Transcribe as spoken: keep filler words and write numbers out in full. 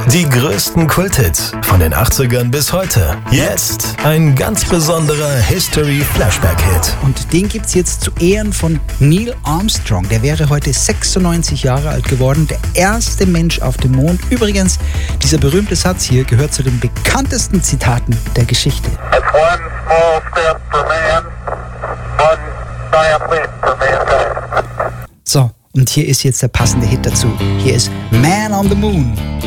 Die größten Kulthits von den achtzigern bis heute. Jetzt ein ganz besonderer History-Flashback-Hit. Und den gibt's jetzt zu Ehren von Neil Armstrong. Der wäre heute sechsundneunzig Jahre alt geworden. Der erste Mensch auf dem Mond. Übrigens, dieser berühmte Satz hier gehört zu den bekanntesten Zitaten der Geschichte. That's one small step for man, one giant leap for mankind. So, und hier ist jetzt der passende Hit dazu. Hier ist Man on the Moon.